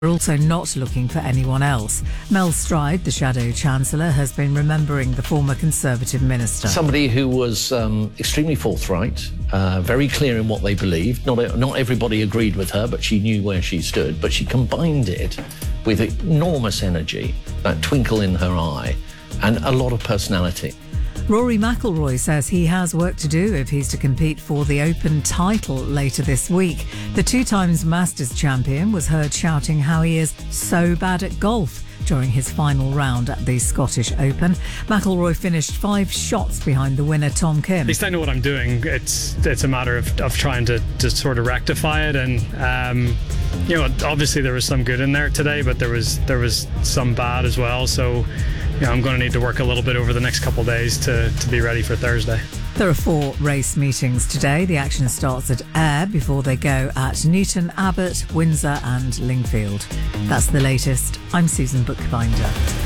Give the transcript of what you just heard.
We're also not looking for anyone else. Mel Stride, the Shadow Chancellor, has been remembering the former Conservative minister. Somebody who was extremely forthright, very clear in what they believed. Not everybody agreed with her, but she knew where she stood. But she combined it with enormous energy, that twinkle in her eye, and a lot of personality. Rory McIlroy says he has work to do if he's to compete for the Open title later this week. The 2-times Masters champion was heard shouting how he is so bad at golf during his final round at the Scottish Open. McIlroy finished 5 shots behind the winner, Tom Kim. At least I know what I'm doing. It's a matter of trying to sort of rectify it, and obviously there was some good in there today, but there was some bad as well. So I'm going to need to work a little bit over the next couple of days to be ready for Thursday. There are 4 race meetings today. The action starts at Ayr before they go at Newton Abbot, Windsor and Lingfield. That's the latest. I'm Susan Bookbinder.